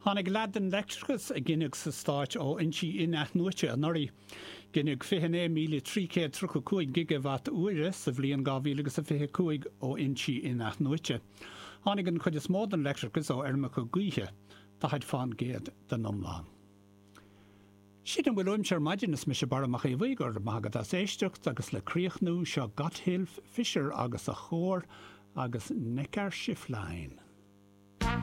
Hannig ladan lectures a ginnig sa stáit ó inchi inach nuaite a nori. Ginnig 5,330 gigawatt uire sa bblion 2025 ó inchi inach nuaite. Hannig an chuid is módan lectures ó ermach go guithe, tá haid fan géad den nomláán. Siad an bhfuil imsear maidinas me se baramach é bhuigur magad as éisteacht agus le críochnú seo Gotthilf Fisher agus a chór agus Neckar Schifflein.